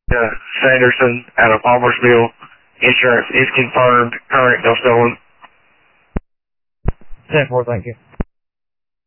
Sanderson out of Palmersville. Insurance is confirmed. Current, no stolen. 10-4, thank you.